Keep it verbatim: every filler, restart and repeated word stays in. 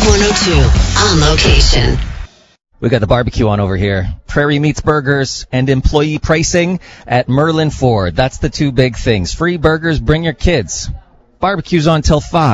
one oh two on location. We got the barbecue on over here. Prairie Meats Burgers and employee pricing at Merlin Ford. That's the two big things. Free burgers, bring your kids. Barbecue's on till five.